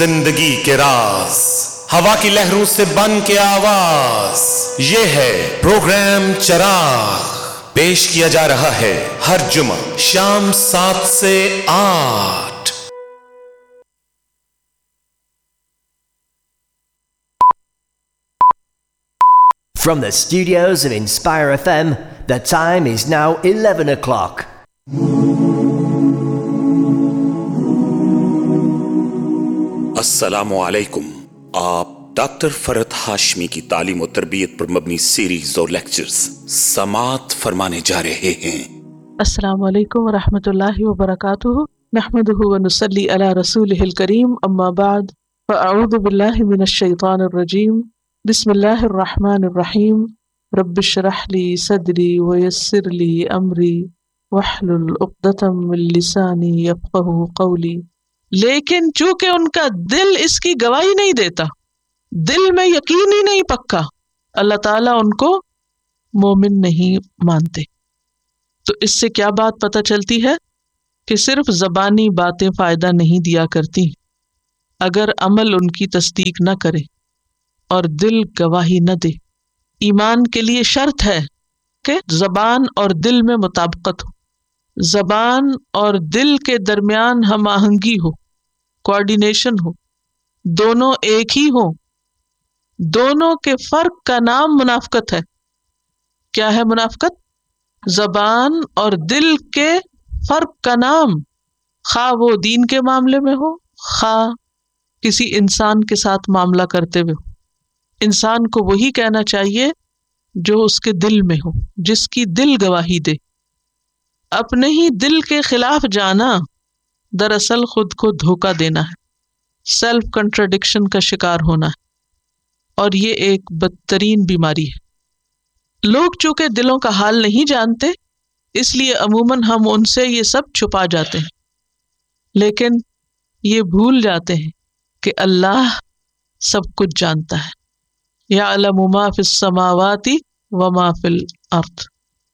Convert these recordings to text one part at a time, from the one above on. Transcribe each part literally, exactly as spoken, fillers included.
زندگی کے راز، ہوا کی لہروں سے بن کے آواز، یہ ہے پروگرام چراغ، پیش کیا جا رہا ہے ہر جمعہ شام سات سے آٹھ۔ From the studios of Inspire F M, the time is now eleven o'clock. السلام علیکم، آپ ڈاکٹر فرحت ہاشمی کی تعلیم و تربیت پر مبنی سیریز اور لیکچرز سماعت فرمانے جا رہے ہیں۔ السلام علیکم ورحمۃ اللہ وبرکاتہ، نحمدہ ونصلی علی رسولہ الکریم، اما بعد فاعوذ باللہ من الشیطان الرجیم، بسم اللہ الرحمن الرحیم، رب اشرح لی صدری ویسر لی امری واحلل عقدۃ من لسانی یفقہوا قولی۔ لیکن چونکہ ان کا دل اس کی گواہی نہیں دیتا، دل میں یقین ہی نہیں پکا، اللہ تعالیٰ ان کو مومن نہیں مانتے۔ تو اس سے کیا بات پتہ چلتی ہے کہ صرف زبانی باتیں فائدہ نہیں دیا کرتی اگر عمل ان کی تصدیق نہ کرے اور دل گواہی نہ دے۔ ایمان کے لیے شرط ہے کہ زبان اور دل میں مطابقت ہو، زبان اور دل کے درمیان ہم آہنگی ہو، کوآرڈینیشن ہو، دونوں ایک ہی ہوں۔ دونوں کے فرق کا نام منافقت ہے۔ کیا ہے منافقت؟ زبان اور دل کے فرق کا نام، خواہ وہ دین کے معاملے میں ہو، خواہ کسی انسان کے ساتھ معاملہ کرتے ہوئے ہو۔ انسان کو وہی کہنا چاہیے جو اس کے دل میں ہو، جس کی دل گواہی دے۔ اپنے ہی دل کے خلاف جانا دراصل خود کو دھوکہ دینا ہے، سیلف کنٹراڈکشن کا شکار ہونا ہے، اور یہ ایک بدترین بیماری ہے۔ لوگ چونکہ دلوں کا حال نہیں جانتے، اس لیے عموماً ہم ان سے یہ سب چھپا جاتے ہیں، لیکن یہ بھول جاتے ہیں کہ اللہ سب کچھ جانتا ہے۔ یعلم ما فی السماوات وما فی الارض،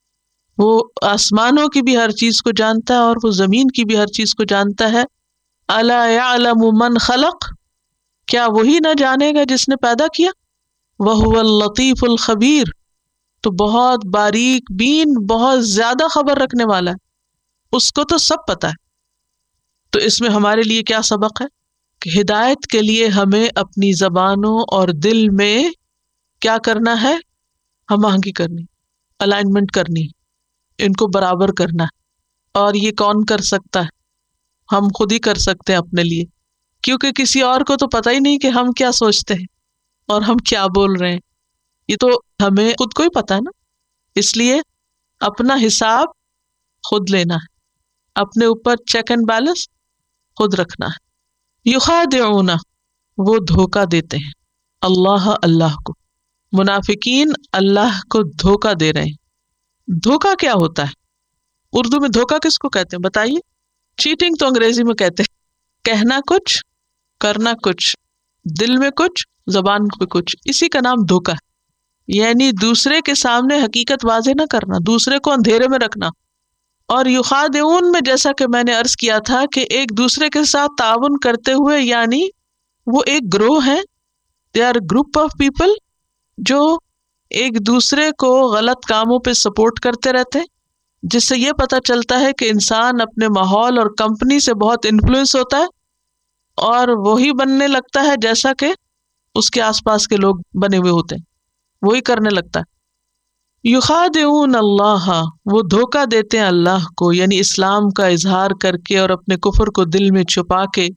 وہ آسمانوں کی بھی ہر چیز کو جانتا ہے اور وہ زمین کی بھی ہر چیز کو جانتا ہے۔ الا یعلم من خلق، کیا وہی نہ جانے گا جس نے پیدا کیا؟ وہو اللطیف الخبیر، تو بہت باریک بین، بہت زیادہ خبر رکھنے والا ہے، اس کو تو سب پتا ہے۔ تو اس میں ہمارے لیے کیا سبق ہے کہ ہدایت کے لیے ہمیں اپنی زبانوں اور دل میں کیا کرنا ہے؟ ہم آہنگی کرنی، الائنمنٹ کرنی، ان کو برابر کرنا ہے۔ اور یہ کون کر سکتا ہے؟ ہم خود ہی کر سکتے ہیں اپنے لیے، کیونکہ کسی اور کو تو پتہ ہی نہیں کہ ہم کیا سوچتے ہیں اور ہم کیا بول رہے ہیں، یہ تو ہمیں خود کو ہی پتہ ہے نا۔ اس لیے اپنا حساب خود لینا ہے، اپنے اوپر چیک اینڈ بیلنس خود رکھنا ہے۔ یخادعون، وہ دھوکہ دیتے ہیں، اللہ اللہ کو۔ منافقین اللہ کو دھوکہ دے رہے ہیں۔ دھوکہ کیا ہوتا ہے؟ اردو میں دھوکہ کس کو کہتے ہیں بتائیے؟ چیٹنگ تو انگریزی میں کہتے ہیں۔ کہنا کچھ، کرنا کچھ، دل میں کچھ، زبان پہ کچھ، اسی کا نام دھوکہ ہے۔ یعنی دوسرے کے سامنے حقیقت واضح نہ کرنا، دوسرے کو اندھیرے میں رکھنا۔ اور یخادعون میں جیسا کہ میں نے عرض کیا تھا کہ ایک دوسرے کے ساتھ تعاون کرتے ہوئے، یعنی وہ ایک گروہ ہے، they are group of people جو ایک دوسرے کو غلط کاموں پہ سپورٹ کرتے رہتے، جس سے یہ پتہ چلتا ہے کہ انسان اپنے ماحول اور کمپنی سے بہت انفلوئنس ہوتا ہے اور وہی بننے لگتا ہے جیسا کہ اس کے آس پاس کے لوگ بنے ہوئے ہوتے ہیں، وہی کرنے لگتا ہے۔ یخادعون اللہ، وہ دھوکہ دیتے ہیں اللہ کو، یعنی اسلام کا اظہار کر کے اور اپنے کفر کو دل میں چھپا کے۔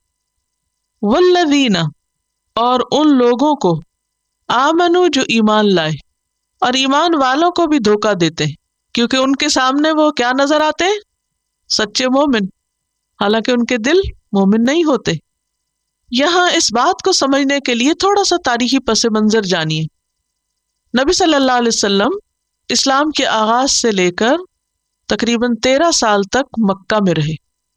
والذین، اور ان لوگوں کو، آمنو، جو ایمان لائے، اور ایمان والوں کو بھی دھوکہ دیتے ہیں، کیونکہ ان کے سامنے وہ کیا نظر آتے ہیں؟ سچے مومن، حالانکہ ان کے دل مومن نہیں ہوتے۔ یہاں اس بات کو سمجھنے کے لیے تھوڑا سا تاریخی پس منظر جانیے۔ نبی صلی اللہ علیہ وسلم اسلام کے آغاز سے لے کر تقریباً تیرہ سال تک مکہ میں رہے۔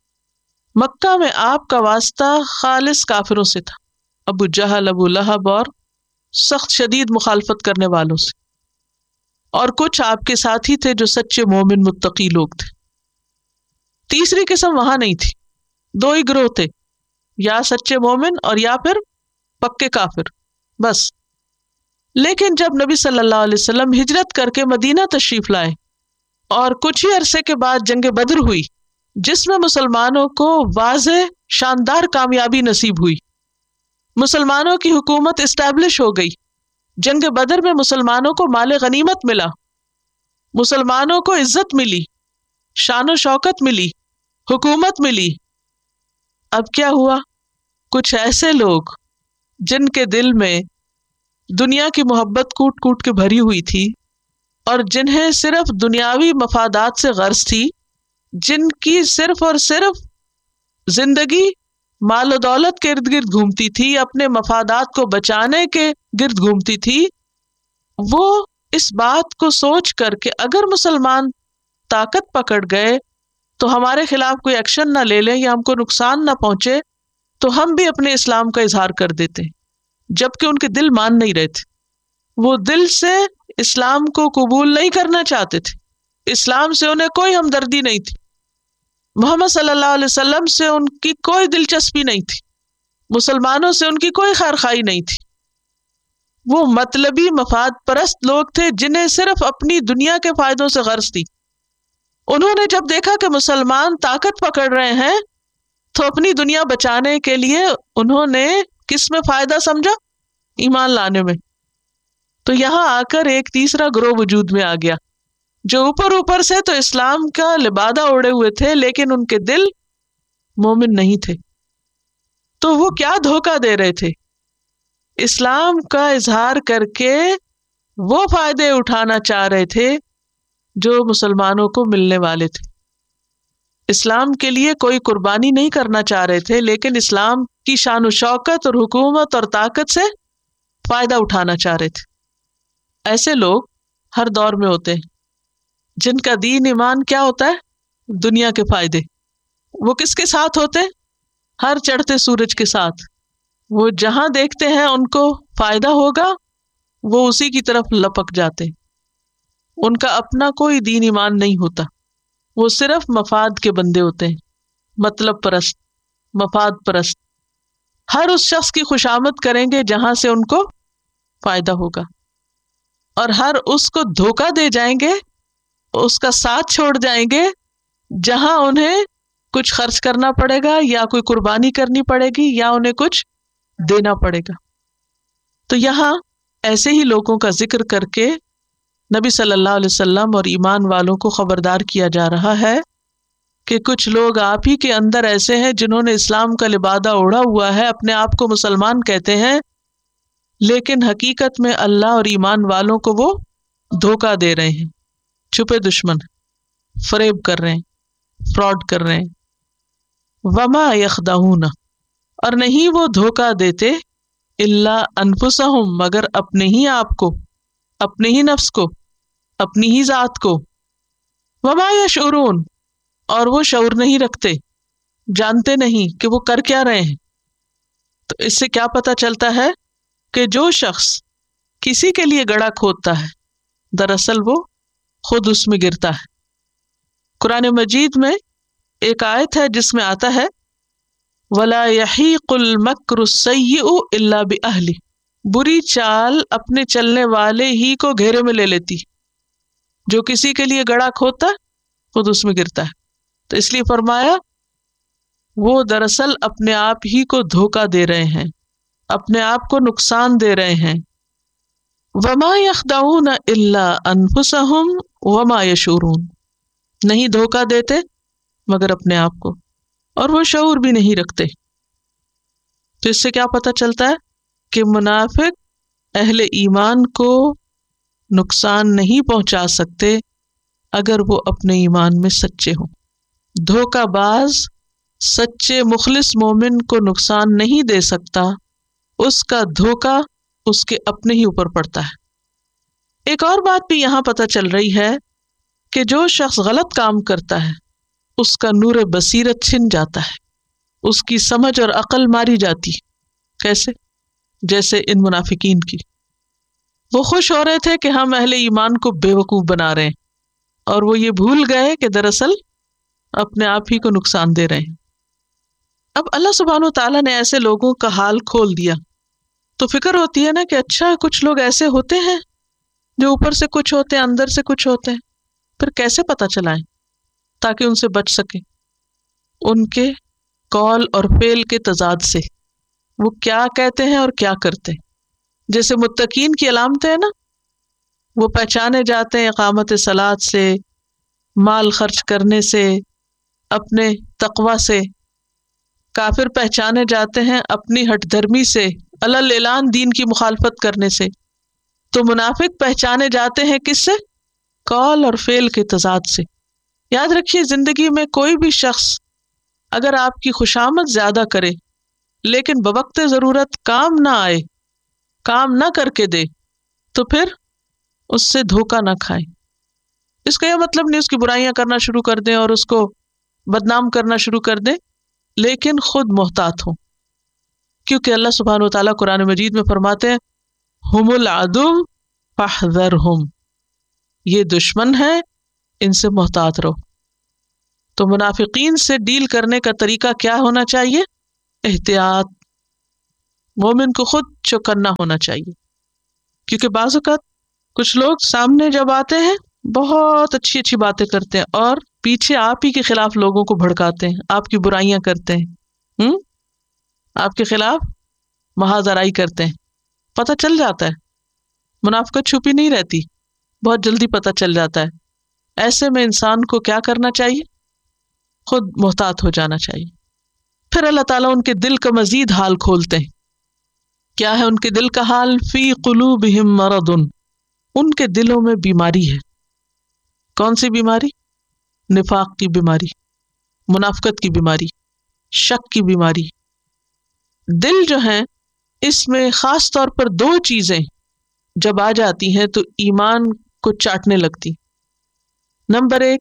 مکہ میں آپ کا واسطہ خالص کافروں سے تھا، ابو جہل، ابو لہب اور سخت شدید مخالفت کرنے والوں سے، اور کچھ آپ کے ساتھی تھے جو سچے مومن متقی لوگ تھے۔ تیسری قسم وہاں نہیں تھی، دو ہی گروہ تھے، یا سچے مومن اور یا پھر پکے کافر، بس۔ لیکن جب نبی صلی اللہ علیہ وسلم ہجرت کر کے مدینہ تشریف لائے اور کچھ ہی عرصے کے بعد جنگ بدر ہوئی، جس میں مسلمانوں کو واضح شاندار کامیابی نصیب ہوئی، مسلمانوں کی حکومت اسٹیبلش ہو گئی، جنگ بدر میں مسلمانوں کو مال غنیمت ملا، مسلمانوں کو عزت ملی، شان و شوکت ملی، حکومت ملی۔ اب کیا ہوا؟ کچھ ایسے لوگ جن کے دل میں دنیا کی محبت کوٹ کوٹ کے بھری ہوئی تھی اور جنہیں صرف دنیاوی مفادات سے غرض تھی، جن کی صرف اور صرف زندگی مال و دولت کے ارد گرد گھومتی تھی، اپنے مفادات کو بچانے کے گرد گھومتی تھی، وہ اس بات کو سوچ کر کہ اگر مسلمان طاقت پکڑ گئے تو ہمارے خلاف کوئی ایکشن نہ لے لیں یا ہم کو نقصان نہ پہنچے تو ہم بھی اپنے اسلام کا اظہار کر دیتے، جبکہ ان کے دل مان نہیں رہے تھے۔ وہ دل سے اسلام کو قبول نہیں کرنا چاہتے تھے، اسلام سے انہیں کوئی ہمدردی نہیں تھی، محمد صلی اللہ علیہ وسلم سے ان کی کوئی دلچسپی نہیں تھی، مسلمانوں سے ان کی کوئی خیر خواہی نہیں تھی۔ وہ مطلبی مفاد پرست لوگ تھے جنہیں صرف اپنی دنیا کے فائدوں سے غرض تھی۔ انہوں نے جب دیکھا کہ مسلمان طاقت پکڑ رہے ہیں تو اپنی دنیا بچانے کے لیے انہوں نے کس میں فائدہ سمجھا؟ ایمان لانے میں۔ تو یہاں آ کر ایک تیسرا گروہ وجود میں آ گیا جو اوپر اوپر سے تو اسلام کا لبادہ اوڑے ہوئے تھے لیکن ان کے دل مومن نہیں تھے۔ تو وہ کیا دھوکہ دے رہے تھے؟ اسلام کا اظہار کر کے وہ فائدے اٹھانا چاہ رہے تھے جو مسلمانوں کو ملنے والے تھے، اسلام کے لیے کوئی قربانی نہیں کرنا چاہ رہے تھے لیکن اسلام کی شان و شوکت اور حکومت اور طاقت سے فائدہ اٹھانا چاہ رہے تھے۔ ایسے لوگ ہر دور میں ہوتے ہیں جن کا دین ایمان کیا ہوتا ہے؟ دنیا کے فائدے۔ وہ کس کے ساتھ ہوتے ہیں؟ ہر چڑھتے سورج کے ساتھ۔ وہ جہاں دیکھتے ہیں ان کو فائدہ ہوگا وہ اسی کی طرف لپک جاتے، ان کا اپنا کوئی دین ایمان نہیں ہوتا، وہ صرف مفاد کے بندے ہوتے ہیں، مطلب پرست، مفاد پرست۔ ہر اس شخص کی خوشامد کریں گے جہاں سے ان کو فائدہ ہوگا، اور ہر اس کو دھوکہ دے جائیں گے، اس کا ساتھ چھوڑ جائیں گے جہاں انہیں کچھ خرچ کرنا پڑے گا یا کوئی قربانی کرنی پڑے گی یا انہیں کچھ دینا پڑے گا۔ تو یہاں ایسے ہی لوگوں کا ذکر کر کے نبی صلی اللہ علیہ وسلم اور ایمان والوں کو خبردار کیا جا رہا ہے کہ کچھ لوگ آپ ہی کے اندر ایسے ہیں جنہوں نے اسلام کا لبادہ اوڑھا ہوا ہے، اپنے آپ کو مسلمان کہتے ہیں لیکن حقیقت میں اللہ اور ایمان والوں کو وہ دھوکہ دے رہے ہیں، چھپے دشمن، فریب کر رہے ہیں، فراڈ کر رہے ہیں۔ وما یخدعون، اور نہیں وہ دھوکہ دیتے الا انفسہم، مگر اپنے ہی آپ کو، اپنے ہی نفس کو، اپنی ہی ذات کو۔ وما یشعرون، اور وہ شعور نہیں رکھتے، جانتے نہیں کہ وہ کر کیا رہے ہیں۔ تو اس سے کیا پتہ چلتا ہے کہ جو شخص کسی کے لیے گڑھا کھودتا ہے دراصل وہ خود اس میں گرتا ہے۔ قرآن مجید میں ایک آیت ہے جس میں آتا ہے وَلَا يَحِيقُ الْمَكْرُ السَّيِّئُ إِلَّا بِأَهْلِهِ، بری چال اپنے چلنے والے ہی کو گھیرے میں لے لیتی، جو کسی کے لیے گڑھا کھودتا ہے خود اس میں گرتا ہے۔ تو اس لیے فرمایا وہ دراصل اپنے آپ ہی کو دھوکہ دے رہے ہیں، اپنے آپ کو نقصان دے رہے ہیں۔ وَمَا يَخْدَعُونَ إِلَّا أَنفُسَهُمْ وَمَا يَشْعُرُونَ، نہیں دھوکہ دیتے مگر اپنے آپ کو، اور وہ شعور بھی نہیں رکھتے۔ تو اس سے کیا پتہ چلتا ہے کہ منافق اہل ایمان کو نقصان نہیں پہنچا سکتے اگر وہ اپنے ایمان میں سچے ہوں۔ دھوکہ باز سچے مخلص مومن کو نقصان نہیں دے سکتا، اس کا دھوکہ اس کے اپنے ہی اوپر پڑتا ہے۔ ایک اور بات بھی یہاں پتہ چل رہی ہے کہ جو شخص غلط کام کرتا ہے اس کا نور بصیرت چھن جاتا ہے، اس کی سمجھ اور عقل ماری جاتی۔ کیسے؟ جیسے ان منافقین کی، وہ خوش ہو رہے تھے کہ ہم اہل ایمان کو بے وقوف بنا رہے ہیں، اور وہ یہ بھول گئے کہ دراصل اپنے آپ ہی کو نقصان دے رہے ہیں۔ اب اللہ سبحانہ وتعالیٰ نے ایسے لوگوں کا حال کھول دیا تو فکر ہوتی ہے نا کہ اچھا کچھ لوگ ایسے ہوتے ہیں جو اوپر سے کچھ ہوتے ہیں اندر سے کچھ ہوتے ہیں، پھر کیسے پتہ چلائیں تاکہ ان سے بچ سکیں؟ ان کے قول اور فعل کے تضاد سے، وہ کیا کہتے ہیں اور کیا کرتے ہیں۔ جیسے متقین کی علامتیں ہیں نا، وہ پہچانے جاتے ہیں اقامت صلاۃ سے، مال خرچ کرنے سے، اپنے تقوی سے۔ کافر پہچانے جاتے ہیں اپنی ہٹ دھرمی سے، علل اعلان دین کی مخالفت کرنے سے۔ تو منافق پہچانے جاتے ہیں کس سے؟ قول اور فعل کے تضاد سے۔ یاد رکھیے زندگی میں کوئی بھی شخص اگر آپ کی خوشامد زیادہ کرے لیکن بوقت ضرورت کام نہ آئے، کام نہ کر کے دے، تو پھر اس سے دھوکہ نہ کھائیں۔ اس کا یہ مطلب نہیں اس کی برائیاں کرنا شروع کر دیں اور اس کو بدنام کرنا شروع کر دیں، لیکن خود محتاط ہوں، کیونکہ اللہ سبحانہ وتعالیٰ قرآن مجید میں فرماتے ہیں ہم العدو فاحذرہم، یہ دشمن ہے، ان سے محتاط رہو۔ تو منافقین سے ڈیل کرنے کا طریقہ کیا ہونا چاہیے؟ احتیاط۔ مومن کو خود چوکنا ہونا چاہیے، کیونکہ بعض اوقات کچھ لوگ سامنے جب آتے ہیں بہت اچھی اچھی باتیں کرتے ہیں اور پیچھے آپ ہی کے خلاف لوگوں کو بھڑکاتے ہیں، آپ کی برائیاں کرتے ہیں، ہم؟ آپ کے خلاف محاذ آرائی کرتے ہیں، پتہ چل جاتا ہے۔ منافقت چھپی نہیں رہتی، بہت جلدی پتہ چل جاتا ہے۔ ایسے میں انسان کو کیا کرنا چاہیے؟ خود محتاط ہو جانا چاہیے۔ پھر اللہ تعالیٰ ان کے دل کا مزید حال کھولتے ہیں۔ کیا ہے ان کے دل کا حال؟ فی قلوبہم مرض، ان کے دلوں میں بیماری ہے۔ کون سی بیماری؟ نفاق کی بیماری، منافقت کی بیماری، شک کی بیماری۔ دل جو ہے اس میں خاص طور پر دو چیزیں جب آ جاتی ہیں تو ایمان کو چاٹنے لگتی۔ نمبر ایک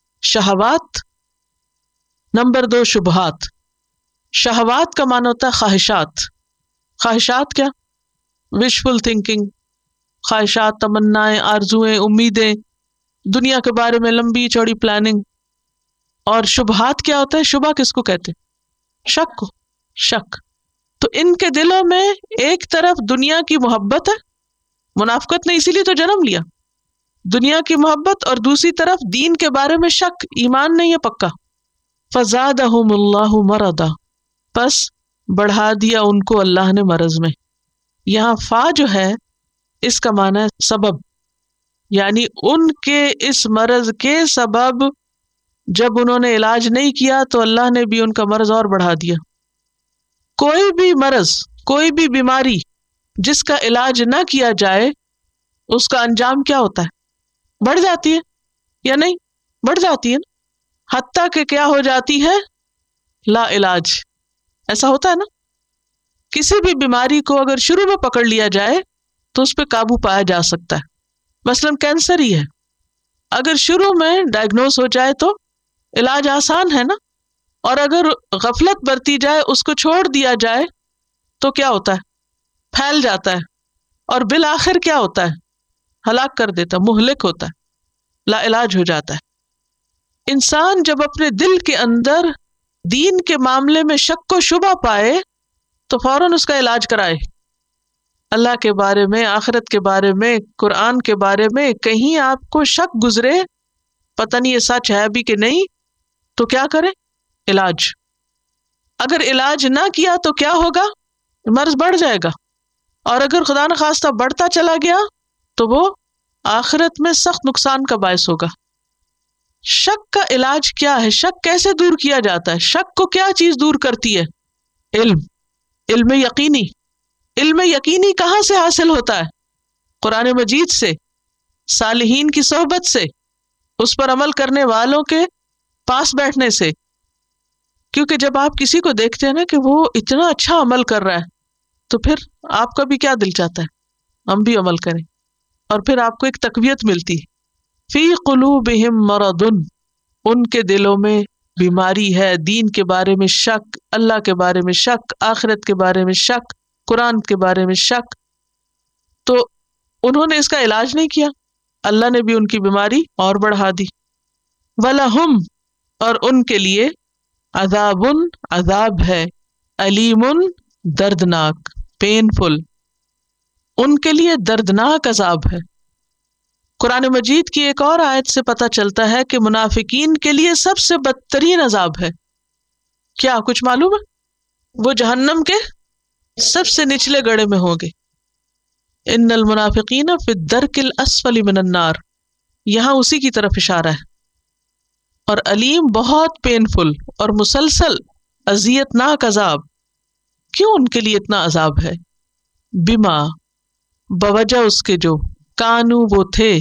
شہوات، نمبر دو شبہات۔ شہوات کا معنی ہوتا ہے خواہشات۔ خواہشات کیا؟ وشفل تھنکنگ، خواہشات، تمنائیں، آرزوئیں، امیدیں، دنیا کے بارے میں لمبی چوڑی پلاننگ۔ اور شبہات کیا ہوتا ہے؟ شبہ کس کو کہتے ہیں؟ شک کو، شک۔ تو ان کے دلوں میں ایک طرف دنیا کی محبت ہے، منافقت نے اسی لیے تو جنم لیا، دنیا کی محبت، اور دوسری طرف دین کے بارے میں شک، ایمان نہیں ہے پکا۔ فزادہم اللہ مرضا، پس بڑھا دیا ان کو اللہ نے مرض میں۔ یہاں فا جو ہے اس کا معنی ہے سبب، یعنی ان کے اس مرض کے سبب جب انہوں نے علاج نہیں کیا تو اللہ نے بھی ان کا مرض اور بڑھا دیا۔ کوئی بھی مرض، کوئی بھی بیماری جس کا علاج نہ کیا جائے اس کا انجام کیا ہوتا ہے؟ بڑھ جاتی ہے یا نہیں؟ بڑھ جاتی ہے نا، حتیٰ کہ کیا ہو جاتی ہے؟ لا علاج۔ ایسا ہوتا ہے نا، کسی بھی بیماری کو اگر شروع میں پکڑ لیا جائے تو اس پہ قابو پایا جا سکتا ہے۔ مثلاً کینسر ہی ہے، اگر شروع میں ڈائگنوز ہو جائے تو علاج آسان ہے نا، اور اگر غفلت برتی جائے، اس کو چھوڑ دیا جائے تو کیا ہوتا ہے؟ پھیل جاتا ہے، اور بالآخر کیا ہوتا ہے؟ ہلاک کر دیتا، مہلک ہوتا ہے، لا علاج ہو جاتا ہے۔ انسان جب اپنے دل کے اندر دین کے معاملے میں شک و شبہ پائے تو فوراً اس کا علاج کرائے۔ اللہ کے بارے میں، آخرت کے بارے میں، قرآن کے بارے میں کہیں آپ کو شک گزرے، پتہ نہیں یہ سچ ہے بھی کہ نہیں، تو کیا کرے؟ علاج۔ اگر علاج نہ کیا تو کیا ہوگا؟ مرض بڑھ جائے گا، اور اگر خدا نخواستہ بڑھتا چلا گیا تو وہ آخرت میں سخت نقصان کا باعث ہوگا۔ شک کا علاج کیا ہے؟ شک کیسے دور کیا جاتا ہے؟ شک کو کیا چیز دور کرتی ہے؟ علم، علم یقینی۔ علم یقینی کہاں سے حاصل ہوتا ہے؟ قرآن مجید سے، صالحین کی صحبت سے، اس پر عمل کرنے والوں کے پاس بیٹھنے سے۔ کیونکہ جب آپ کسی کو دیکھتے ہیں نا کہ وہ اتنا اچھا عمل کر رہا ہے تو پھر آپ کا بھی کیا دل چاہتا ہے ہم بھی عمل کریں، اور پھر آپ کو ایک تقویت ملتی ہے۔ فی قلوبہم مرض، ان کے دلوں میں بیماری ہے، دین کے بارے میں شک، اللہ کے بارے میں شک، آخرت کے بارے میں شک، قرآن کے بارے میں شک۔ تو انہوں نے اس کا علاج نہیں کیا، اللہ نے بھی ان کی بیماری اور بڑھا دی۔ وَلَهُمْ، اور ان کے لیے عذابن عذاب ہے، علیمن دردناک، پینفل، ان کے لیے دردناک عذاب ہے۔ قرآن مجید کی ایک اور آیت سے پتہ چلتا ہے کہ منافقین کے لیے سب سے بدترین عذاب ہے کیا؟ کچھ معلوم ہے؟ وہ جہنم کے سب سے نچلے گڑھے میں ہوں گے۔ ان المنافقین فی الدرک الاسفل من النار، یہاں اسی کی طرف اشارہ ہے۔ اور علیم بہت پینفل اور مسلسل اذیت ناک عذاب۔ کیوں ان کے لیے اتنا عذاب ہے؟ بما، بوجہ اس کے جو، کانو وہ تھے،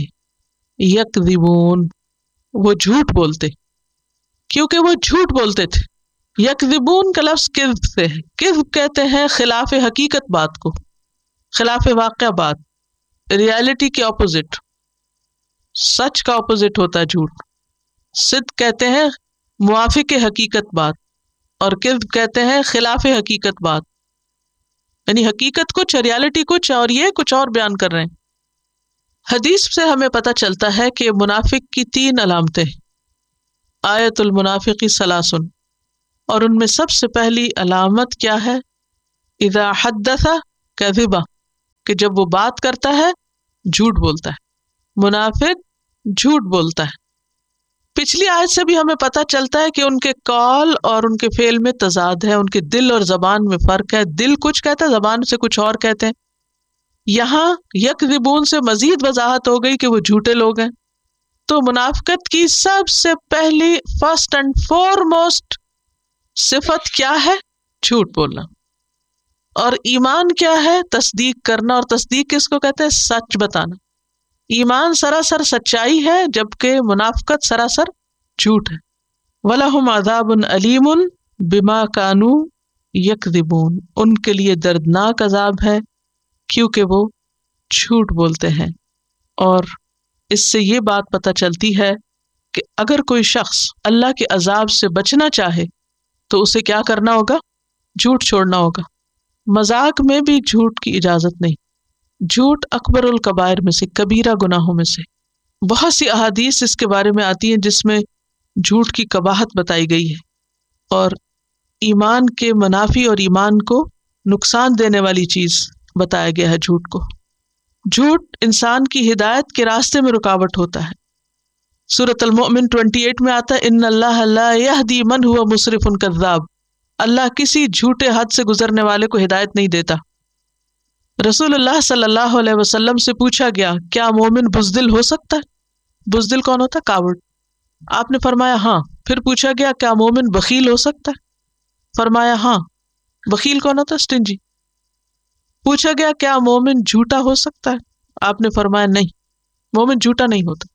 یکذبون وہ جھوٹ بولتے، کیونکہ وہ جھوٹ بولتے تھے۔ یکذبون کا لفظ کذب سے ہے، کذب کہتے ہیں خلاف حقیقت بات کو، خلاف واقع بات، ریالٹی کے اپوزٹ، سچ کا اپوزٹ ہوتا ہے جھوٹ۔ صدق کہتے ہیں موافق حقیقت بات، اور کذب کہتے ہیں خلاف حقیقت بات، یعنی حقیقت کچھ، ریالٹی کچھ، اور یہ کچھ اور بیان کر رہے ہیں۔ حدیث سے ہمیں پتہ چلتا ہے کہ منافق کی تین علامتیں، آیت المنافق ثلاثن، اور ان میں سب سے پہلی علامت کیا ہے؟ اذا حدث کذب، کہ جب وہ بات کرتا ہے جھوٹ بولتا ہے۔ منافق جھوٹ بولتا ہے۔ پچھلی آیت سے بھی ہمیں پتہ چلتا ہے کہ ان کے قول اور ان کے فعل میں تضاد ہے، ان کے دل اور زبان میں فرق ہے، دل کچھ کہتا ہے، زبان سے کچھ اور کہتے ہیں۔ یہاں یکذبون سے مزید وضاحت ہو گئی کہ وہ جھوٹے لوگ ہیں۔ تو منافقت کی سب سے پہلی، فرسٹ اینڈ فور موسٹ صفت کیا ہے؟ جھوٹ بولنا۔ اور ایمان کیا ہے؟ تصدیق کرنا، اور تصدیق کس کو کہتے ہیں؟ سچ بتانا۔ ایمان سراسر سچائی ہے، جبکہ منافقت سراسر جھوٹ ہے۔ وَلَهُمْ عَذَابٌ أَلِيمٌ بِمَا كَانُوا يَكْذِبُونَ، ان کے لیے دردناک عذاب ہے کیونکہ وہ جھوٹ بولتے ہیں۔ اور اس سے یہ بات پتہ چلتی ہے کہ اگر کوئی شخص اللہ کے عذاب سے بچنا چاہے تو اسے کیا کرنا ہوگا؟ جھوٹ چھوڑنا ہوگا۔ مذاق میں بھی جھوٹ کی اجازت نہیں۔ جھوٹ اکبر الکبائر میں سے، کبیرہ گناہوں میں سے۔ بہت سی احادیث اس کے بارے میں آتی ہیں جس میں جھوٹ کی قباحت بتائی گئی ہے، اور ایمان کے منافی اور ایمان کو نقصان دینے والی چیز بتایا گیا ہے جھوٹ کو۔ جھوٹ انسان کی ہدایت کے راستے میں رکاوٹ ہوتا ہے۔ سورۃ المؤمن اٹھائیس میں آتا ہے ان اللہ لا یہدی من هو مسرف کذاب، اللہ کسی جھوٹے حد سے گزرنے والے کو ہدایت نہیں دیتا۔ رسول اللہ صلی اللہ علیہ وسلم سے پوچھا گیا کیا مومن بزدل ہو سکتا ہے؟ بزدل کون ہوتا ہے؟ کاوڑ۔ آپ نے فرمایا ہاں۔ پھر پوچھا گیا کیا مومن بخیل ہو سکتا ہے؟ فرمایا ہاں۔ بخیل کون ہوتا ہے؟ سٹنجی۔ پوچھا گیا کیا مومن جھوٹا ہو سکتا ہے؟ آپ نے فرمایا نہیں، مومن جھوٹا نہیں ہوتا۔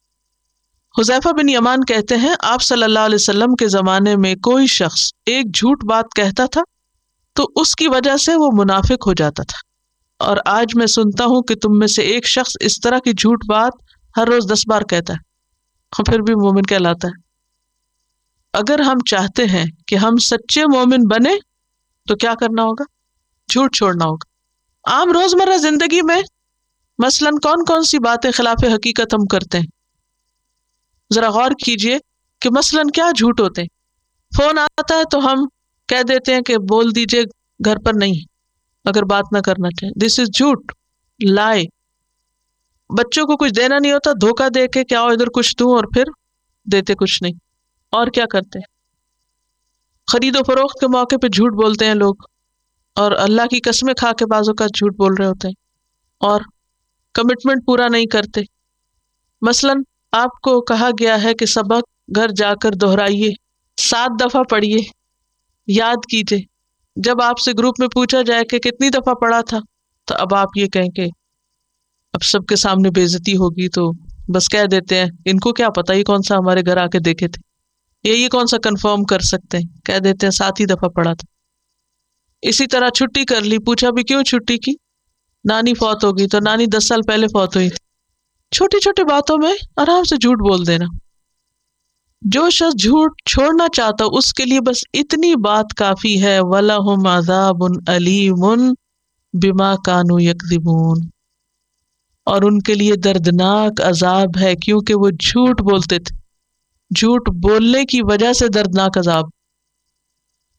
حذیفہ بن یمان کہتے ہیں آپ صلی اللہ علیہ وسلم کے زمانے میں کوئی شخص ایک جھوٹ بات کہتا تھا تو اس کی وجہ سے وہ منافق ہو جاتا تھا، اور آج میں سنتا ہوں کہ تم میں سے ایک شخص اس طرح کی جھوٹ بات ہر روز دس بار کہتا ہے اور پھر بھی مومن کہلاتا ہے۔ اگر ہم چاہتے ہیں کہ ہم سچے مومن بنے تو کیا کرنا ہوگا؟ جھوٹ چھوڑنا ہوگا۔ عام روزمرہ زندگی میں مثلاً کون کون سی باتیں خلاف حقیقت ہم کرتے ہیں؟ ذرا غور کیجئے کہ مثلاً کیا جھوٹ ہوتے ہیں۔ فون آتا ہے تو ہم کہہ دیتے ہیں کہ بول دیجئے گھر پر نہیں اگر بات نہ کرنا چاہیں، دس از جھوٹ، لائے۔ بچوں کو کچھ دینا نہیں ہوتا، دھوکہ دے کے کہ آؤ ادھر کچھ دوں اور پھر دیتے کچھ نہیں۔ اور کیا کرتے ہیں؟ خرید و فروخت کے موقع پہ جھوٹ بولتے ہیں لوگ، اور اللہ کی قسمیں کھا کے بعضوں کا جھوٹ بول رہے ہوتے ہیں، اور کمٹمنٹ پورا نہیں کرتے۔ مثلاً آپ کو کہا گیا ہے کہ سبق گھر جا کر دہرائیے، سات دفعہ پڑھیے، یاد کیجئے۔ جب آپ سے گروپ میں پوچھا جائے کہ کتنی دفعہ پڑھا تھا تو اب آپ یہ کہیں کہ اب سب کے سامنے بے عزتی ہوگی تو بس کہہ دیتے ہیں ان کو کیا پتا یہ کون سا ہمارے گھر آ کے دیکھے تھے، یا یہ کون سا کنفرم کر سکتے ہیں، کہہ دیتے ہیں سات ہی دفعہ پڑھا تھا۔ اسی طرح چھٹی کر لی، پوچھا بھی کیوں چھٹی کی؟ نانی فوت ہو گئی، تو نانی دس سال پہلے فوت ہوئی تھی۔ چھوٹی چھوٹی باتوں میں آرام سے جھوٹ بول دینا۔ جو شخص جھوٹ چھوڑنا چاہتا اس کے لیے بس اتنی بات کافی ہے وَلَهُمْ عَذَابٌ أَلِيمٌ بِمَا كَانُوا يَكْذِبُونَ، اور ان کے لیے دردناک عذاب ہے کیونکہ وہ جھوٹ بولتے تھے۔ جھوٹ بولنے کی وجہ سے دردناک عذاب۔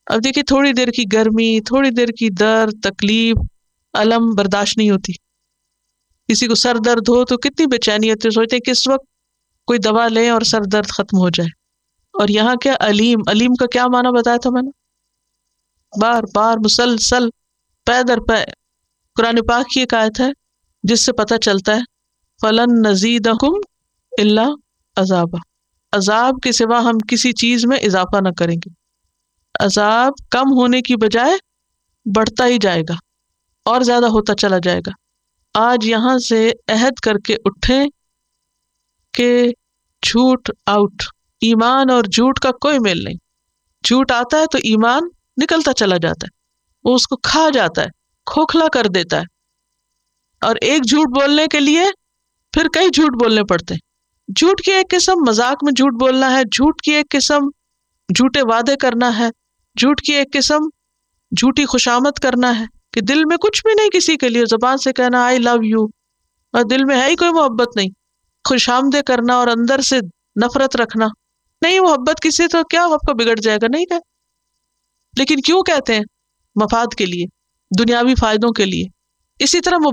اب دیکھیے تھوڑی دیر کی گرمی، تھوڑی دیر کی درد، تکلیف، الم برداشت نہیں ہوتی. کسی کو سر درد ہو تو کتنی بے چینی ہوتی ہے، سوچتے ہیں کس وقت کوئی دوا لیں اور سر درد ختم ہو جائے. اور یہاں کیا علیم، علیم کا کیا معنی بتایا تھا میں نے؟ بار بار مسلسل پے در پے. قرآن پاک کی ایک آیت ہے جس سے پتہ چلتا ہے فَلَن نَزِيدَكُمْ إِلَّا عَذَابًا، عذاب کے سوا ہم کسی چیز میں اضافہ نہ کریں گے. عذاب کم ہونے کی بجائے بڑھتا ہی جائے گا اور زیادہ ہوتا چلا جائے گا. آج یہاں سے عہد کر کے اٹھیں کہ جھوٹ آؤٹ، ایمان اور جھوٹ کا کوئی میل نہیں. جھوٹ آتا ہے تو ایمان نکلتا چلا جاتا ہے، وہ اس کو کھا جاتا ہے، کھوکھلا کر دیتا ہے. اور ایک جھوٹ بولنے کے لیے پھر کئی جھوٹ بولنے پڑتے ہیں. جھوٹ کی ایک قسم مذاق میں جھوٹ بولنا ہے، جھوٹ کی ایک قسم جھوٹے وعدے کرنا ہے، جھوٹ کی ایک قسم جھوٹی خوشامد کرنا ہے کہ دل میں کچھ بھی نہیں کسی کے لیے، زبان سے کہنا آئی لو یو اور دل میں ہے ہی کوئی محبت نہیں. خوش آمدے کرنا اور اندر سے نفرت رکھنا. نہیں محبت کسی تو کیا آپ کو بگڑ جائے گا، نہیں کہ لیکن کیوں کہتے ہیں؟ مفاد کے لیے، دنیاوی فائدوں کے لیے. اسی طرح